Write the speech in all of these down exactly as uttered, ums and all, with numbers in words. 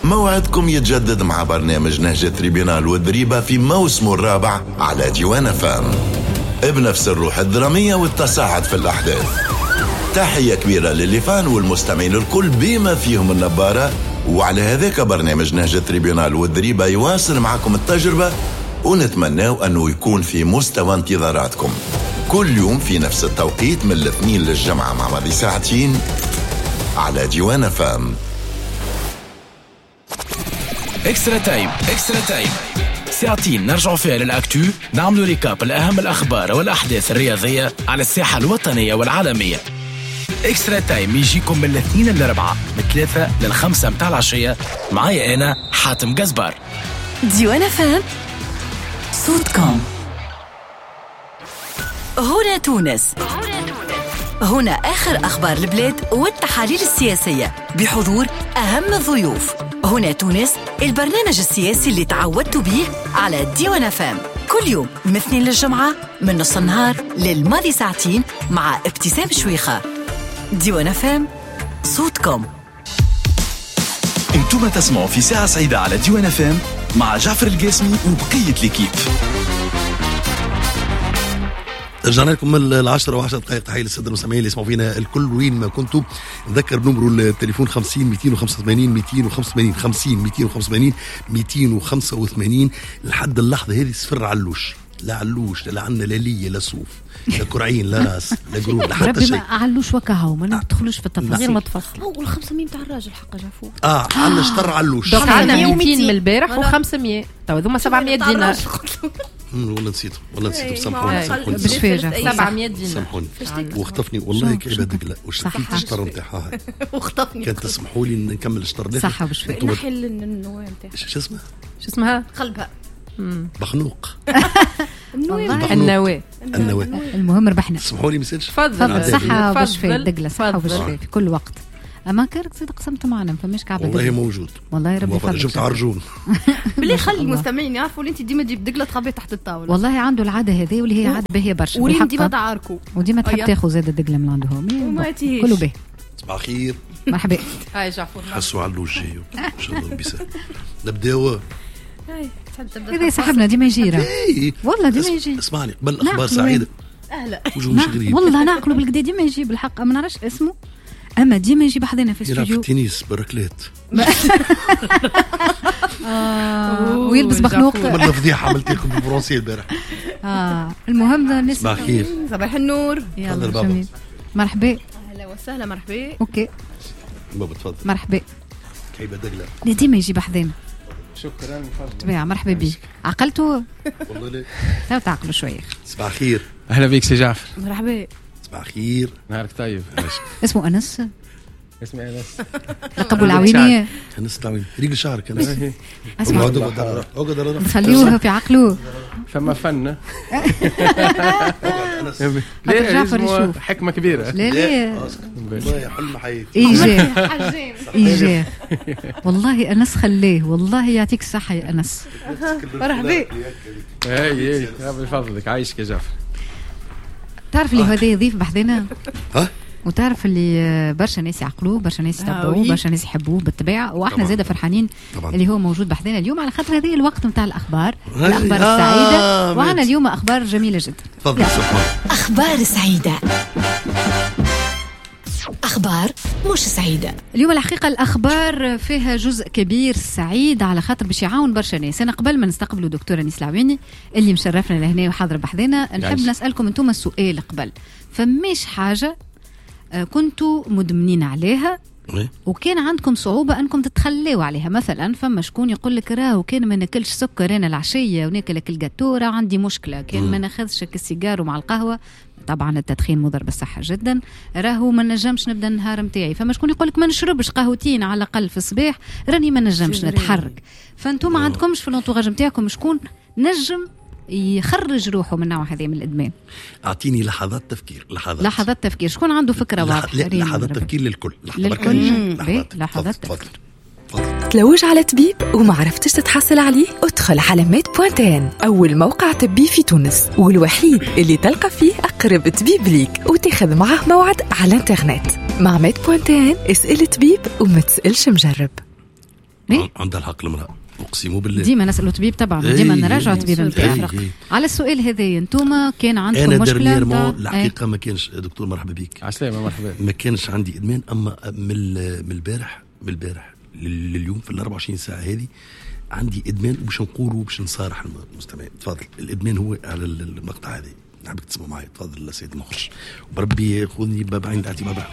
موعدكم يتجدد مع برنامج نهج تريبيونال والدريبة في موسمه الرابع على ديوان اف ام بنفس الروح الدرامية والتصاعد في الأحداث. تحية كبيرة للفان والمستمعين الكل بما فيهم النبارة. وعلى هذاك برنامج نهج تريبيونال والدريبة يواصل معكم التجربة، ونتمناو أنه يكون في مستوى انتظاراتكم كل يوم في نفس التوقيت من الاثنين للجمعة مع ماضي ساعتين على ديوان اف ام. اكسترا تايم اكسترا تايم ساعتين نرجعوا فيها للأكتو، نعملوا ريكاب الأهم الأخبار والأحداث الرياضية على الساحة الوطنية والعالمية. اكسترا تايم يجيكم من الاثنين للأربعة من ثلاثة للخمسة متاع العشية. معايا أنا حاتم جزبار. ديوان اف ام صوتكم. هنا تونس، هنا آخر أخبار البلاد والتحاليل السياسية بحضور أهم الضيوف. هنا تونس، البرنامج السياسي اللي تعودتوا به على ديوان اف ام كل يوم من اثنين للجمعة من نص النهار للماضي ساعتين مع ابتسام شويخة. ديوان اف ام صوتكم. انتم تسمعوا في ساعة سعيدة على ديوان اف ام مع جعفر القاسمي وبقية الكيب. رجعنا لكم العشرة وعشرة دقائق. تحية للسادة المستمعين اللي يسمعوا فينا الكل وين ما كنتوا. نذكر بنمروا التليفون خمسين مئتين وخمسة وثمانين مئتين وخمسة وثمانين خمسين مئتين وخمسة وثمانين مئتين وخمسة وثمانين. لحد اللحظة هذه صفر علوش، لا علوش لا عنا لا لية لا صوف لا كرعين لا راس لا قرون لا حتى شيء. ربي ما علوش وكهو ما ندخلوش في التفاصيل غير ما تفصل. أو الخمسمية بتاع الراجل حقا جافو. اه عنا شطر علوش. دوك عنا مئتين من البارح وخمسمية تو هذوما سبعمية دينار. والله نسيتوا والله نسيتوا سامحوني سامحوني باش فاجة سبعمية دينار سامحوني واختفني والله كعبة دقلة وشفيت الشطر نتاعها واختفني. كانت تسمحوا لي نكمل الشطر صح باش فاجة. نحل النواة نتاعها. شو اسمها؟ شو اسمها؟ قلبها بخنوق. النواة النواة النواة. المهم ربحنا. تسمحوا لي مساج. تفضل. صحة باش فاجة دقلة صحة باش فاجة في كل وقت. أما كارك زيد قسمت معنا فماش كعبة. والله موجود. والله ربي يخليك. جبت عرجون. بالله خلي المستمعين يعرفوا اللي انت ديما تجيب دقلة تخبي تحت الطاولة. والله عنده العادة هذه واللي هي عادة باهية برشا. وريم ديما تعاركوا. وديما تحب تاخذ زاد الدقلة من عندهم. كله به. صباح خير. مرحبا. هاي جعفر. حسوا على الوجه ان شاء الله ربي يسهل. نبداو. هاي إذا صاحبنا ديما يجيرا. والله ديما يجي. اسمعني قبل أخبار سعيدة. أهلا. والله نعقله بالكدا ديما يجي بالحق ما نعرفش اسمه. أما ديما يجي بحذنا في الاستوديو. يلعب في التنس بركلات. آه ويلبس بخنوق. من فضيحة عملت لكم بالفرنسية البارح. آه المهم نسمع. صباح الخير. صباح النور. يلا جميل. مرحبا. أهلا وسهلا. مرحبا. أوكي. بابا تفضل. مرحبا. كيبة دقلة. ديما يجي بحذنا. شكرا. طبيعة مرحبا بي. عقلته؟ والله لا. تو تعقلوا شوية. صباح الخير. أهلا بيك سي جعفر. مرحبا. صباح الخير. نهارك طيب. اسمه أنس. اسمي أنس. لقبوا العوينية. أنس العوينية. ريق شعرك أنس. اسمع. أقعد على نخليوها في عقله. فما فن. لا اسمه حكمة كبيرة. لا لا. والله حلم حياتي. إيجاه. إيجاه. والله أنس خليه والله يعطيك الصحة يا أنس. مرحبا. اي اي بفضلك عايشك يا جعفر. تعرف اللي هذا يضيف بحذنا؟ ها؟ وتعرف اللي برشا ناس يعقلوه برشا ناس يتبعوه برشا ناس يحبوه بالطبيعة واحنا زاده فرحانين طبعا. اللي هو موجود بحذنا اليوم على خاطر هذه الوقت متاع الأخبار الأخبار آه السعيدة آه وعنا اليوم أخبار جميلة جدا. تفضل. أخبار سعيدة. أخبار مش سعيدة. اليوم الحقيقة الأخبار فيها جزء كبير سعيد على خاطر باش يعاون برشا ناس. أنا قبل ما نستقبلوا دكتورة أنيس العويني اللي مشرفنا لهنا وحاضر بحذنا نحب نسألكم أنتم السؤال قبل فماش حاجة كنتوا مدمنين عليها وكان عندكم صعوبة أنكم تتخلوا عليها. مثلا فما شكون يقول لك راهو كان ما ناكلش سكر أنا العشية وناكل الجاتورة عندي مشكلة. كان ما ناخذش السيجار مع القهوة طبعا التدخين مضر بالصحة جدا راهو ما نجمش نبدأ النهار متاعي. فما شكون يقول لك ما نشربش قهوتين على الأقل في الصباح راني ما نجمش نتحرك. فأنتم ما عندكمش في الانتوراج متاعكم شكون نجم يخرج روحه من نوع هذه من الإدمان. أعطيني لحظات تفكير. لحظات لحظات تفكير. شكون عنده فكرة واضحة؟ لحظات تفكير للكل. للكل. لحظات تفكير. تلوج على طبيب وما عرفتش تتحصل عليه؟ ادخل على ميد بوانتين أول موقع طبي في تونس والوحيد اللي تلقى فيه أقرب طبيب ليك وتاخذ معه موعد على الانترنت. مع ميد بوانتين اسأل طبيب وما تسألش مجرب. عندها الحق المرأة اقسم بالله. ديما نسالوا طبيب طبعا، ديما نراجعوا طبيب نتاعنا على السؤال هذا. انتم كان عندكم مشكله؟ انا الحقيقه ما كانش دكتور مرحبا بك. عسلامه مرحبا. ما كانش عندي ادمان، اما من من البارح من البارح لليوم في ال أربعة وعشرين ساعه هذه عندي ادمان، وباش نقولوا باش نصارح المستمعين. تفضل. الادمان هو على المقطع هذا، نحبك تسمعوا معي. تفضل سيد نخرج بربي خذني بعين دعتي بابا.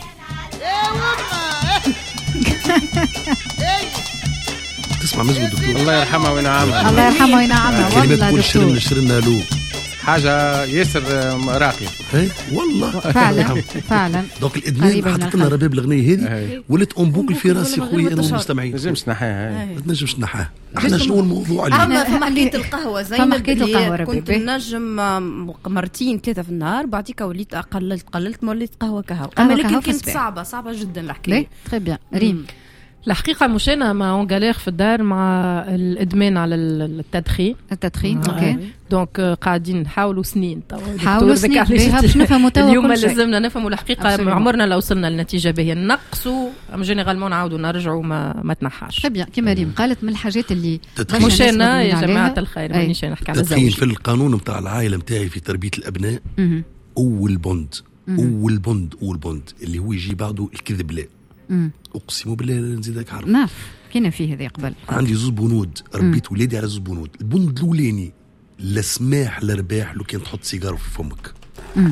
تسمع مزمو الدكتور الله يرحمه وينعمه. الله يرحمه وينعمه. والله دكتور شرنا له حاجه ياسر راقيه. اي والله فعلا فعلا. دونك الادمان حطت لنا رباب الغنيه هذه ولات امبوكل في راسي خويا انا والمستمعين. ما تنجمش تنحاها. ما تنجمش تنحاها. احنا شنو الموضوع اللي اما في حكايه القهوه زين حكايه القهوه كنت نجم مرتين ثلاثه في النهار، بعديك وليت قللت قللت وليت قهوه قهوه. اما لكن كانت صعبه صعبه جدا الحكايه. تري بيان. ريم الحقيقة مش أنا ما اون غالير في الدار مع الإدمان على التدخين. التدخين أوكي. دونك قاعدين نحاولوا سنين توا. حاولوا سنين باش نفهموا توا. اليوم لازمنا نفهموا الحقيقة. عمرنا لو وصلنا لنتيجة باهية نقصوا جينيرالمون نعاودوا نرجعوا ما ما تنحاش. طيب كيما ريم قالت من الحاجات اللي مش أنا يا جماعة الخير مانيش نحكي على الزوج. في القانون نتاع العائلة نتاعي في تربية الأبناء أول بوند أول بوند أول بوند اللي هو يجي بعده الكذب. لا مم. اقسم بالله نزيدك عارف. نعرف كنا فيه هذا قبل. عندي زوز بنود ربيت ولادي على زوز بنود. البند الاولاني لا سماح لا رباح لو كان تحط سيجاره في فمك. مم.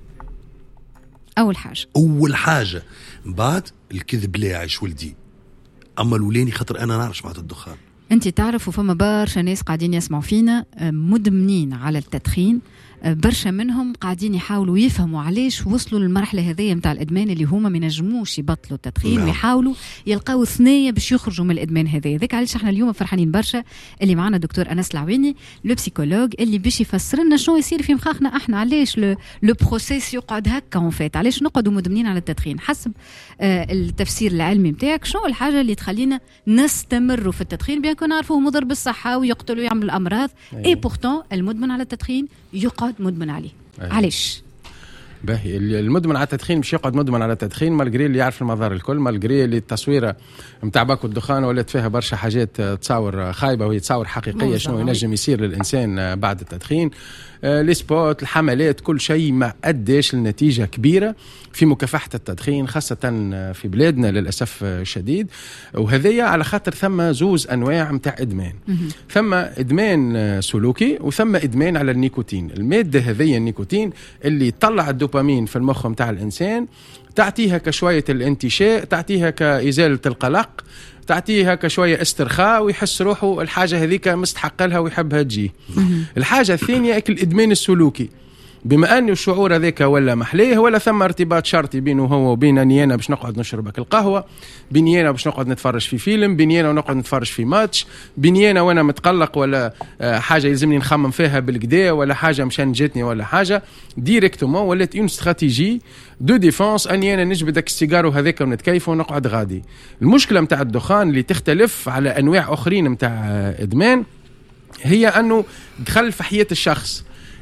اول حاجه اول حاجه بعد الكذب لا عايش ولدي. اما الاولاني خاطر انا نعرف معناتها الدخان. انت تعرفوا فما برشا ناس قاعدين يسمعوا فينا مدمنين على التدخين، برشا منهم قاعدين يحاولوا يفهموا علاش وصلوا للمرحله هذه نتاع الادمان اللي هما ما ينجموش يبطلوا التدخين ويحاولوا يلقاو ثنيه باش يخرجوا من الادمان هذا. هذاك علاش احنا اليوم فرحانين برشا اللي معنا دكتور انس العويني لو بسيكولوج اللي باش يفسر لنا شنو يصير في مخاخنا احنا، علاش لو بروسيس يقعد هكا اون فيت، علاش نقعدوا مدمنين على التدخين حسب آه التفسير العلمي نتاعك. شنو الحاجه اللي تخلينا نستمروا في التدخين بيان كون نعرفوه مضر بالصحه ويقتل ويعمل الامراض اي بورتون المدمن على التدخين يقعد مدمن عليه. أيه. علاش؟ باهي المدمن على التدخين مش يقعد مدمن على التدخين مالغري اللي يعرف المضار الكل، مالغري اللي التصويره نتاع باكو الدخان ولات فيها برشا حاجات تصاور خايبه وهي تصاور حقيقيه شنو ينجم يصير للانسان بعد التدخين. آه لي سبوت الحملات كل شيء ما اداش لنتيجه كبيره في مكافحه التدخين خاصه في بلادنا للاسف الشديد. وهذيا على خاطر ثم زوز انواع نتاع ادمان. ثم ادمان سلوكي وثم ادمان على النيكوتين. الماده هذيا النيكوتين اللي تطلع الدوبامين في المخ نتاع الانسان، تعطيها كشويه الانتشاء، تعطيها كازاله القلق، تعطيها كشويه استرخاء ويحس روحه الحاجه هذيك مستحق لها ويحبها تجي. الحاجه الثانيه اكل الادمان السلوكي، بما أن الشعور هذاك ولا محليه ولا ثم ارتباط شرطي بينه هو وبينني أنا باش نقعد نشربك القهوة، بيني أنا باش نقعد نتفرج في فيلم، بيني أنا ونقعد نتفرج في ماتش، بيني أنا وأنا متقلق ولا حاجة يلزمني نخمم فيها بالكدا ولا حاجة مشان جاتني ولا حاجة ديريكتومون ولات اون استراتيجي دو ديفونس أني أنا نجبدك السيجارو هذاك ونتكيف ونقعد غادي. المشكلة متاع الدخان اللي تختلف على أنواع أخرين متاع إدمان هي أنه دخل في حياة الشخص،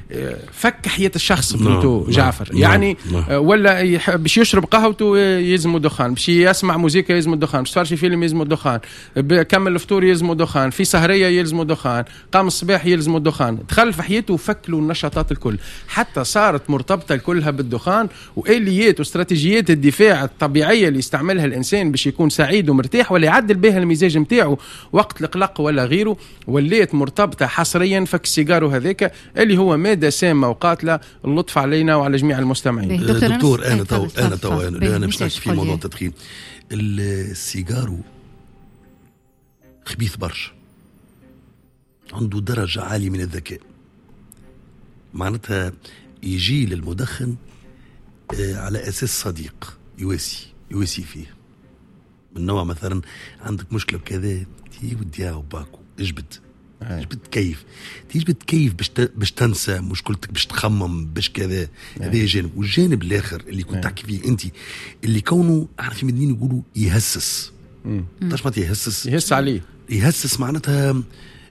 فك حياة الشخص بلوتو جعفر لا يعني لا. ولا باش يشرب قهوته يلزمو دخان، باش يسمع موسيقى يلزمو دخان، باش يتفرج في فيلم يلزمو دخان، كمل الفطور يلزمو دخان، في سهرية يلزمو دخان، قام الصباح يلزمو دخان، دخل في حياته وفك له النشاطات الكل حتى صارت مرتبطة كلها بالدخان. وآليات واستراتيجيات الدفاع الطبيعية اللي يستعملها الإنسان باش يكون سعيد ومرتاح ولا يعدل بها المزاج متاعه وقت القلق ولا غيره ولات مرتبطة حصريا فك السيجارو هذاك اللي هو مادة سامة وقاتلة. اللطف علينا وعلى جميع المستمعين. دكتور, دكتور أنا تو أنا تو أنا, أنا مش نحكي في موضوع التدخين. السيجارو خبيث برشا، عنده درجة عالية من الذكاء، معناتها يجي للمدخن على أساس صديق يواسي يواسي فيه من نوع مثلا عندك مشكلة بكذا تي وديها وباكو اجبد باش بتكيف تيجي بتكيف باش باش تنسى مشكلتك باش تخمم باش كذا. هذا جانب. والجانب الاخر اللي كنت تحكي فيه انت اللي كونه احنا في مدينة يقولوا يهسس. تعرف ما يهسس؟ يهس عليه. يهسس معناتها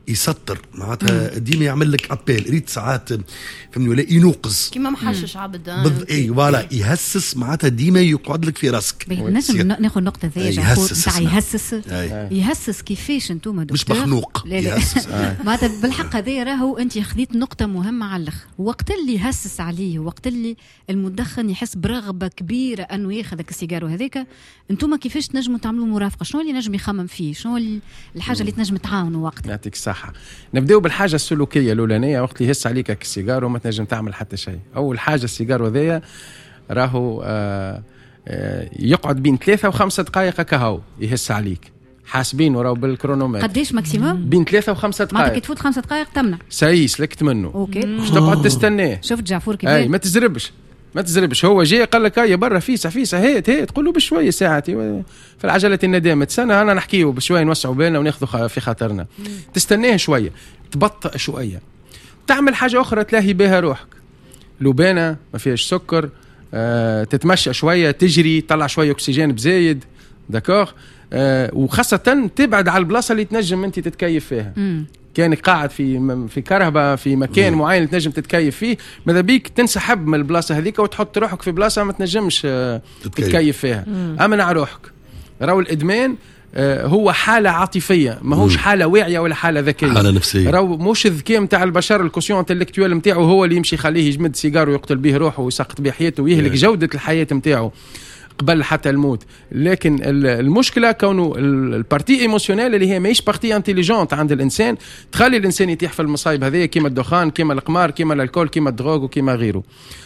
يسطر معناتها ديما يعمل لك ابيل ريت ساعات فهمني ولا ينوقز كيما محشش عبد بض... اي فوالا يهسس معناتها ديما يقعد لك في راسك. نجم ناخذ نقطه ثانيه جعفور تاع يهسس أي. يهسس كيفاش انتم دكتور مش مخنوق لا لا معناتها بالحق هذا راهو انت خذيت نقطه مهمه على الاخر. وقت اللي يهسس عليه وقت اللي المدخن يحس برغبه كبيره انه ياخذ السيجار هذاك انتم كيفاش تنجموا تعملوا مرافقه؟ شنو اللي نجم يخمم فيه؟ شنو الحاجه اللي تنجم تعاونوا وقتها؟ يعطيك الصحه. نبداو بالحاجه السلوكيه الاولانيه. وقت اللي يهس عليك السيجار وما تنجم تعمل حتى شيء. اول حاجه السيجار هذايا راهو آه آه يقعد بين ثلاثة وخمسة دقائق كهو يهس عليك حاسبين وراو بالكرونومتر. قديش ماكسيموم؟ بين ثلاثة وخمسة دقائق. معناتها كي تفوت خمسة دقائق تمنع ساي سلكت منه. اوكي باش تقعد تستناه. شفت جعفور كيف اي ما تزربش ما تزربش. هو جاي قال لك هيا برا فيسه فيسه هيت هيت تقول له بشويه ساعتي في العجله الندامه سنه انا نحكيه بشويه نوسعوا بالنا وناخذوا في خاطرنا. تستناه شويه تبطئ شويه تعمل حاجه اخرى تلاهي بها روحك. لبانه ما فيهاش سكر آه، تتمشى شويه تجري طلع شويه اكسجين بزايد داكوغ آه، وخاصه تبعد على البلاصه اللي تنجم انت تتكيف فيها. مم. كانك قاعد في في كرهبه في مكان مم. معين تنجم تتكيف فيه ماذا بيك تنسحب من البلاصه هذيك وتحط روحك في بلاصه ما تنجمش تتكيف, تتكيف فيها. مم. امنع روحك. راهو الادمان هو حاله عاطفيه ماهوش حاله واعيه ولا حاله ذكيه حاله نفسيه. راهو مش الذكاء نتاع البشر الكوسيون انتلكتوال نتاعو هو اللي يمشي يخليه يجمد سيجار ويقتل به روحه ويسقط به حياته ويهلك yeah. جوده الحياه نتاعو قبل حتى الموت. لكن المشكله كونه البارتي ايموشنال اللي هي ماهيش بارتي انتيليجنت عند الانسان تخلي الانسان يطيح في المصايب هذه كيما الدخان كيما القمار كيما الكول كيما الدروغ وكيما غيره.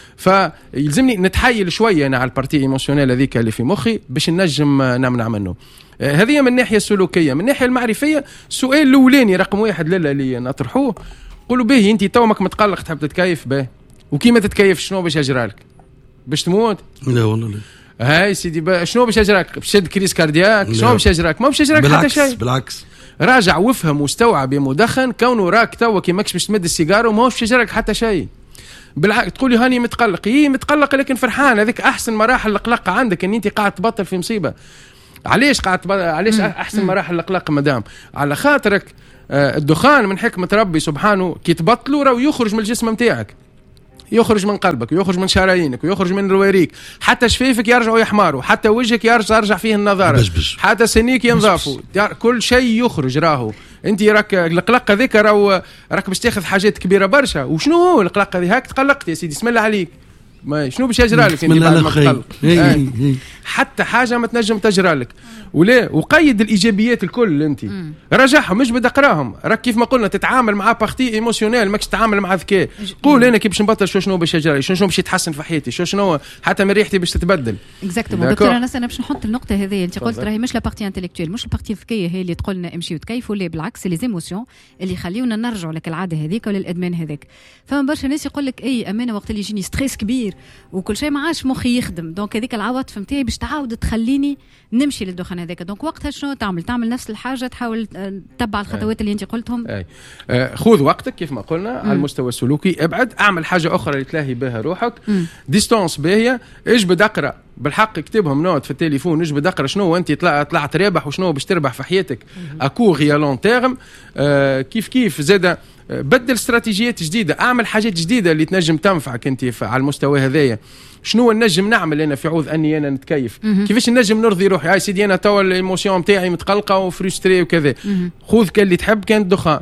فيلزمني نتحايل شويه انا على البارتي ايموشنال هذيك اللي في مخي باش نجم نمنع منه. هذه من الناحيه السلوكيه. من الناحيه المعرفيه السؤال الاولاني رقم واحد للا اللي نطرحوه قولوا به انت تومك متقلق تحب تتكيف به وكيما تتكيف شنو باش يجرالك؟ باش تموت؟ لا والله لا. هاي سيدي شنو باش يجراك؟ باش تشد كريس كاردياك؟ شنو باش يجراك؟ ما باش يجراك حتى شيء. بالعكس راجع وافهم واستوعب يا مدخن كونه راك توا كي ماكش باش تمد السيجاره وما باش يجراك حتى شيء. بالعكس تقولي هاني متقلق اي متقلق لكن فرحان. هذيك احسن مراحل القلق عندك ان انت قاعد تبطل في مصيبه. علاش قاعد تبطل؟ علاش احسن مراحل القلق مدام على خاطرك آه الدخان من حكمه ربي سبحانه كي تبطلوا راهو يخرج من الجسم نتاعك يخرج من قلبك ويخرج من شرايينك ويخرج من رواريك حتى شفيفك يرجعوا يحمروا حتى وجهك يرجع يرجع فيه النظاره بش بش. حتى سنيك ينضافوا كل شيء يخرج. راهو انت راك القلق هذيك راهو راك باش تاخذ حاجات كبيره برشا. وشنو هو القلق هذه؟ هاك تقلقت يا سيدي اسم الله عليك ما شنو باش يجرى لك انت بعد ما تقلق آه. حتى حاجه ما تنجم تجرى لك. ولا وقيد الايجابيات الكل انت راجعهم مش بدي اقراهم. راك كيف ما قلنا تتعامل مع بارتي ايموشنال ماكش تتعامل مع ذكاء. قول انا كي باش نبطل شو شنو باش يجرى شو شنو باش يتحسن في حياتي شو شنو حتى من ريحتي باش تتبدل. اكزاكتومون دكتور انا انا باش نحط النقطه هذه انت قلت راهي مش لا بارتي انتلكتوال مش البارتي الذكيه هي اللي تقول لنا امشي وتكيفوا. لا بالعكس لي زيموسيون اللي يخليونا نرجعوا لك العاده هذيك ولا الادمان هذاك. فما برشا ناس يقول لك اي امانه وقت اللي يجيني ستريس كبير وكل شيء ما عادش مخي يخدم دونك هذيك العواطف نتاعي باش تعاود تخليني نمشي للدخان هذاك. دونك وقتها شنو تعمل؟ تعمل نفس الحاجه تحاول تتبع الخطوات اللي انت قلتهم. أي. آه خذ وقتك كيف ما قلنا م. على المستوى السلوكي. ابعد اعمل حاجه اخرى اللي تلاهي بها روحك. م. ديستانس باهيه. اجبد اقرا بالحق اكتبهم نوت في التليفون. اجبد اقرا شنو انت طلع طلعت رابح وشنو باش تربح في حياتك اكور يا لون تيرم. آه كيف كيف زاد بدل استراتيجيات جديده. اعمل حاجات جديده اللي تنجم تنفعك انت على المستوى هذايا. شنو نجم نعمل انا في عوض اني انا نتكيف؟ كيفاش نجم نرضي روحي؟ هاي سيدي انا توا الايموشن نتاعي متقلقه وفريستري وكذا. خذ كان اللي تحب كان الدخان.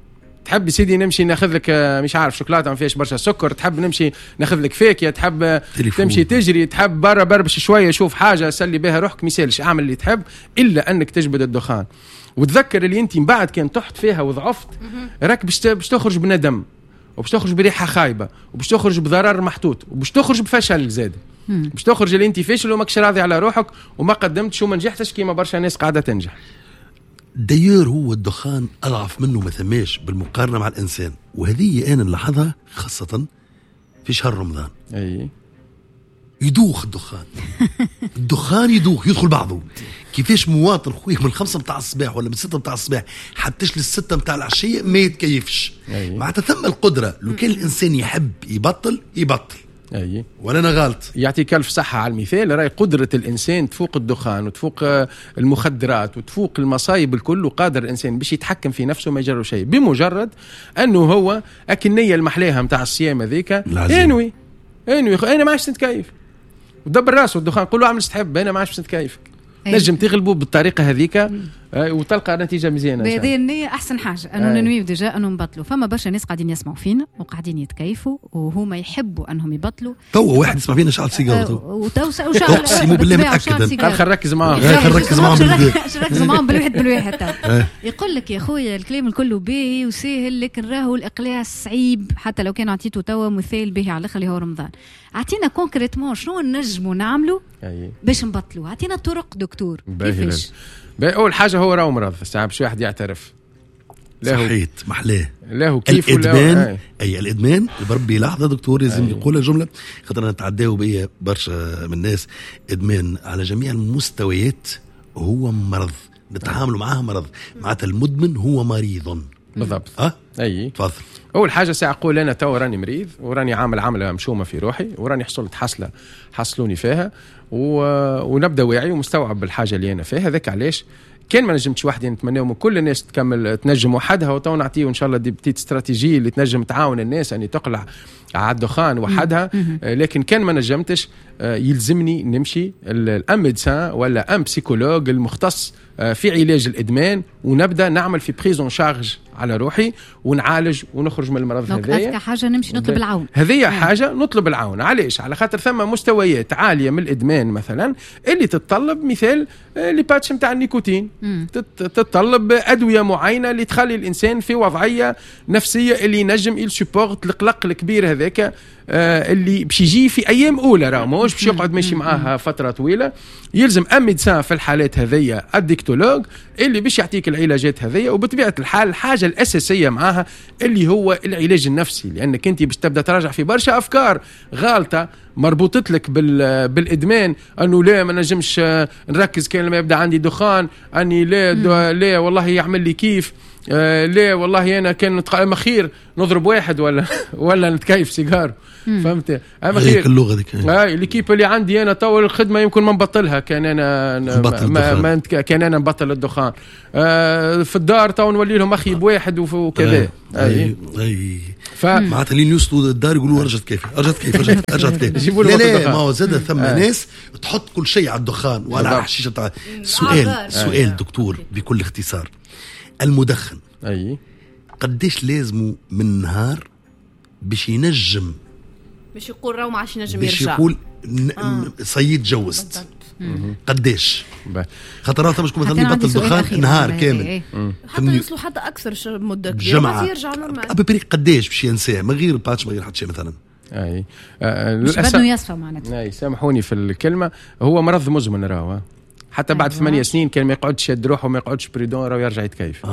تحب سيدي نمشي ناخذ لك مش عارف شوكولاته ما فيهاش برشا سكر. تحب نمشي ناخذ لك فاكهه. تحب تليفون. تمشي تجري. تحب برا بربش شويه شوف حاجه سلي بها روحك. مثالش اعمل اللي تحب الا انك تجبد الدخان. وتذكر اللي انت من بعد كان تحت فيها وضعفت راك باش باش تخرج بندم وباش تخرج بريحه خايبه وباش تخرج بضرر محطوط وباش تخرج بفشل زاد. باش تخرج اللي انت فاشل وماكش راضي على روحك وما قدمتش وما نجحتش كيما برشا ناس قاعده تنجح. داير هو الدخان اضعف منه ما ثماش بالمقارنه مع الانسان. وهذه انا نلاحظها خاصه في شهر رمضان. اي يدوخ الدخان. الدخان يدوخ يدخل بعضه. كيفاش مواطن خويك من خمسة متاع الصباح ولا من ستة متاع الصباح حتىش للستة متاع العشية ما يتكيفش. معناتها ثم القدرة لو كان الإنسان يحب يبطل يبطل أي. ولا أنا غلط؟ يعطيك ألف صحة على المثال. راي قدرة الإنسان تفوق الدخان وتفوق المخدرات وتفوق المصايب الكل، وقادر الإنسان باش يتحكم في نفسه ما يجرب شيء بمجرد أنه هو أكنية المحلاها متاع الصيام هذيك انوي انوي أنا ما عادش نتكيف ودبر راسه الدخان، قول له اعمل استحب أنا ما عادش نتكيفك. نجم تغلبوا بالطريقه هذيك وتلقى نتيجه مزيانه. بهذه النية احسن حاجه انه ننويو ديجا انه نبطلوا. فما برشا ناس قاعدين يسمعوا فينا وقاعدين يتكيفوا وهما يحبوا انهم يبطلوا. تو واحد يسمع فينا شعل سيجاره وتو اقسم بالله متاكد. قال خل نركز معاهم خل نركز معاهم نركز معاهم بالواحد بالواحد. يقول لك يا خويا الكلام الكل باهي وسهل، لكن راهو الاقلاع صعيب. حتى لو كان عطيته توا مثال باهي على الاخر اللي هو رمضان، اعطينا كونكريتمون شنو نجموا نعملوا باش نبطلوا. اعطينا طرق دكتور كيفاش. أول حاجة هو راهو مرض ساعة باش واحد يعترف. صحيت محلاه له كيف الإدمان. أي. أي الإدمان بربي لحظة دكتور لازم يقول الجملة خاطر نتعداو بيا برشا من الناس. إدمان على جميع المستويات هو مرض، نتعاملوا معاه مرض. معناتها المدمن هو مريض بالضبط. أه؟ أي تفضل. أول حاجة ساعة أقول أنا تو راني مريض وراني عامل عملة مشومة في روحي وراني حصلت حصلة حصلوني فيها و... ونبدأ واعي ومستوعب بالحاجة اللي أنا فيها. ذاك علاش كان ما نجمتش وحدي نتمناو من كل الناس تكمل تنجم وحدها، وتو نعطيه إن شاء الله دي بتيت استراتيجية اللي تنجم تعاون الناس أن تقلع على الدخان وحدها. لكن كان ما نجمتش يلزمني نمشي الأم ميدسان ولا أم بسيكولوج المختص في علاج الإدمان، ونبدأ نعمل في بريزون شارج على روحي ونعالج ونخرج من المرض. هذايا حاجة نمشي نطلب العون. هذه حاجة نطلب العون. علاش؟ على خاطر ثم مستويات عالية من الإدمان مثلا اللي تتطلب مثال اللي باتش متاع النيكوتين، تتطلب أدوية معينة اللي تخلي الإنسان في وضعية نفسية اللي ينجم يل سيبورت القلق الكبير هذاك آه اللي باش يجي في ايام اولى، راه ماهوش باش يقعد ماشي معاها فتره طويله. يلزم ام ميدسان في الحالات هذيا الديكتولوج اللي باش يعطيك العلاجات هذيا. وبطبيعه الحال الحاجه الاساسيه معاها اللي هو العلاج النفسي، لانك انت باش تبدا تراجع في برشا افكار غالطه مربوطت لك بالادمان. انه لا ما نجمش نركز كان لما يبدا عندي دخان، اني لا لا والله يعمل لي كيف، آه لا والله انا كان مخير نضرب واحد ولا ولا نتكيف سيجار. فهمت؟ اما خير اللغه ذيك هاي الكيب اللي عندي انا تو الخدمه يمكن ما نبطلها كان انا ما, ما كان انا نبطل الدخان. آه في الدار تو نولي لهم اخي بواحد وكذا. اي اي فمعناتها اللي يوصلوا الدار يقولوا رجعت كيف رجعت كيف رجعت رجعت كيف. لا لا ما هو زاد ثم آه. ناس تحط كل شيء على الدخان وعلى الحشيشه تاع. سؤال سؤال دكتور بكل اختصار، المدخن اي قديش لازمه من نهار باش ينجم باش يقول راهو ما عادش ينجم باش يرجع، يقول آه. صيد جوزت قديش؟ خاطرات مش مثلا يبطل دخان نهار كامل حتى يوصلوا حتى اكثر مده كبيره يرجع نورمال. ابريق قديش باش ينساه من غير باتش من غير حتى شيء مثلا. اي آه مش بدنا يصفى معناتها. اي سامحوني في الكلمه، هو مرض مزمن راهو حتى بعد ثمانية أيوة. سنين كان ما يقعدش يد روحه وما يقعدش بريدون راه يرجع يتكيف.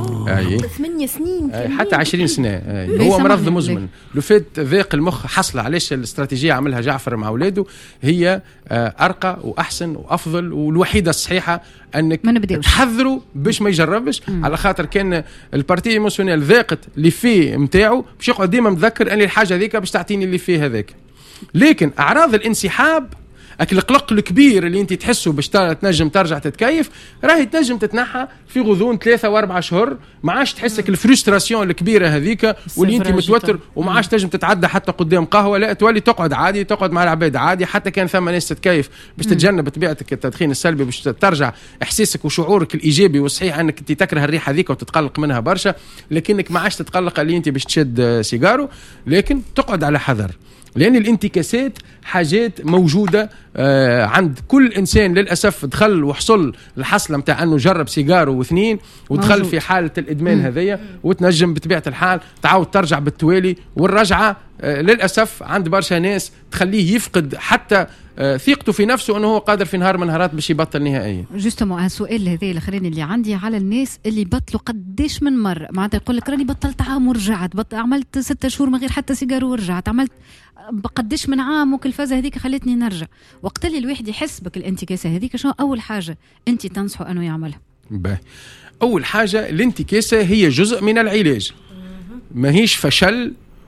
اه ثمانية سنين أي. حتى عشرين سنة هو مرض مزمن. لو فات ذاق المخ حصل. علاش الاستراتيجية عملها جعفر مع اولاده هي ارقى واحسن وافضل والوحيدة الصحيحة انك تحذروا باش ما يجربش. مم. على خاطر كان البارتي ايموشنيل ذاقت اللي فيه نتاعو باش يقعد ديما متذكر ان الحاجة ذيك باش تعطيني اللي فيه هذاك. لكن اعراض الانسحاب اكل القلق الكبير اللي انت تحسه باش تنجم ترجع تتكيف راهي تنجم تتنحى في غضون ثلاثة واربعة شهور. ما عادش تحسك الفرستراسيون الكبيره هذيك واللي انت متوتر وما عادش تنجم تتعدى حتى قدام قهوه، لا تولي تقعد عادي تقعد مع العباد عادي. حتى كان ثم ناس تتكيف باش تتجنب طبيعتك التدخين السلبي باش ترجع احساسك وشعورك الايجابي والصحيح انك انت تكره الريحه هذيك وتتقلق منها برشا، لكنك ما عادش تتقلق اللي انت باش تشد سيجارو. لكن تقعد على حذر، لأن الانتكاسات حاجات موجودة آه عند كل إنسان للأسف. دخل وحصل الحصلة متاع أنه جرب سيجارو واثنين ودخل موجود في حالة الإدمان هذية، وتنجم بطبيعة الحال تعود ترجع بالتوالي. والرجعة آه للأسف عند برشا ناس تخليه يفقد حتى آه ثقته في نفسه أنه هو قادر في نهار من نهارات باش يبطل نهائيا. جوستمون السؤال هذا الأخرين اللي عندي على الناس اللي بطلوا قديش من مرة. معناتها يقول لك راني بطلت عام ورجعت، بط... عملت ستة شهور من غير حتى سيجارو ورجعت، عملت بقديش من عام وكل فازة هذيك خلتني نرجع. وقت اللي الواحد يحس بك الانتكاسة هذيك شنو أول حاجة أنت تنصحه أنه يعملها؟ باهي، أول حاجة الانتكاسة هي جزء من العلاج، ما هيش فشل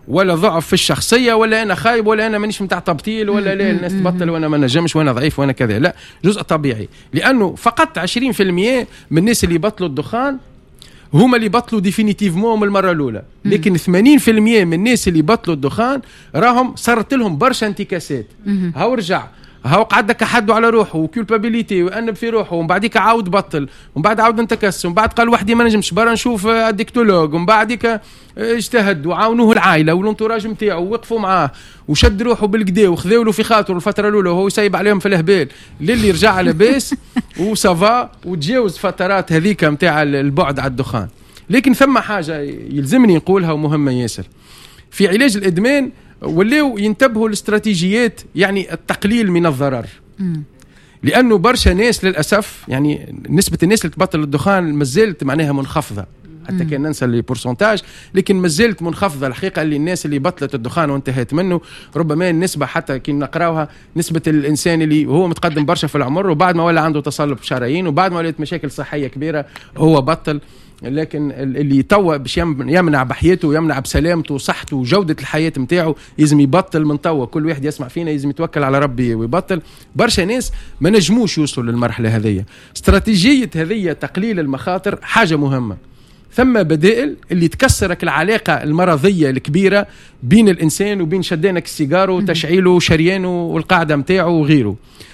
ولا ضعف في الشخصيه ولا انا خايب ولا انا مانيش متاع تبطيل ولا لا الناس تبطل وانا ما نجمش وانا ضعيف وانا كذا، لا جزء طبيعي. لانه فقط عشرين بالمئة من الناس اللي بطلوا الدخان هما اللي بطلوا ديفينيتيفمون من المره الاولى، لكن ثمانين بالمئة من الناس اللي بطلوا الدخان راهم صارت لهم برشا انتكاسات. هاو رجع هاو قعدك حدوا على روحه وكولبابيليتي وانب في روحه، ومن بعديك عاود بطل، ومن بعد عاود انتكس، ومن بعد قال وحدي ما نجمش برا نشوف الديكتولوج، ومن بعديك اجتهد وعاونوه العائله والانتوراج نتاعو ووقفوا معاه وشد روحه بالكدا وخذوا له في خاطره الفتره الاولى وهو يسيب عليهم في الهبال للي رجع لاباس وصافا وتجاوز فترات هذيك نتاع البعد على الدخان. لكن ثم حاجه يلزمني نقولها ومهمه ياسر في علاج الادمان، ولاو ينتبهوا الاستراتيجيات، يعني التقليل من الضرر. مم. لانه برشا ناس للاسف يعني نسبه الناس اللي تبطل الدخان مازالت معناها منخفضه، حتى كان ننسى لي بورسنتاج لكن مازالت منخفضه. الحقيقه اللي الناس اللي بطلت الدخان وانتهت منه ربما النسبه حتى كي نقراوها نسبه الانسان اللي هو متقدم برشا في العمر وبعد ما ولا عنده تصلب شرايين وبعد ما ولات مشاكل صحيه كبيره هو بطل، لكن اللي توا باش يمنع بحياته ويمنع بسلامته وصحته وجودة الحياة متاعه يلزم يبطل من توا. كل واحد يسمع فينا يلزم يتوكل على ربي ويبطل. برشا ناس ما نجموش يوصلوا للمرحلة هذه. استراتيجية هذه تقليل المخاطر حاجة مهمة. ثم بدائل اللي تكسرك العلاقة المرضية الكبيرة بين الإنسان وبين شدانك السيجارو وتشعيله وشريانه والقاعدة متاعه وغيره.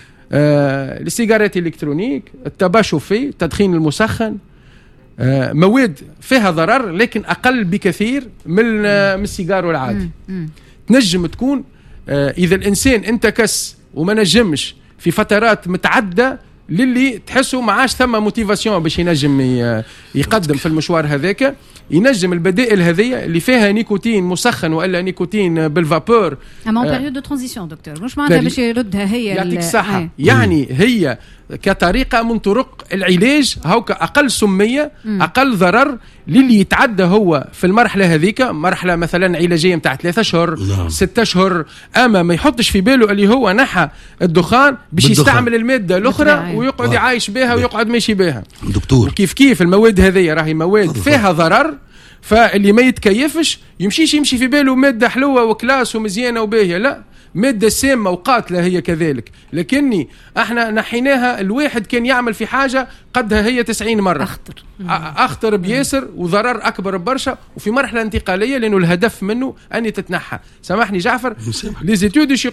آه السيجارات الإلكترونيك، التباشفي، التدخين المسخن، آه مواد فيها ضرر لكن أقل بكثير من آه من السيجار العادي. تنجم تكون آه إذا الإنسان انتكس وما نجمش في فترات متعدة للي تحسوا معاش ثم موتيفاسيون باش ينجم يقدم في المشوار هذاك، ينجم البدائل هذه اللي فيها نيكوتين مسخن والا نيكوتين بالفابور. اما بيريود دو ترانزيسيون دكتور مش معناتها باش يردها هي يعطيك الصحة آه. يعني هي كطريقة من طرق العلاج هاوك أقل سمية م. أقل ضرر للي يتعدى هو في المرحلة هذيك، مرحلة مثلا علاجية متاع ثلاثة أشهر ستة أشهر، أما ما يحطش في باله اللي هو نحى الدخان باش يستعمل المادة الأخرى ويقعد يعايش بها ويقعد ماشي بها. دكتور كيف كيف المواد هذه راهي مواد فيها ضرر، فاللي ما يتكيفش يمشيش يمشي في باله مادة حلوة وكلاس ومزيانة وباهية، لا مادة سامة وقاتلة هي كذلك، لكني احنا نحيناها الواحد كان يعمل في حاجة قدها هي تسعين مرة أخطر أخطر بياسر وضرر أكبر برشا وفي مرحلة انتقالية لأنه الهدف منه أن تتنحى. سامحني جعفر ليزيتود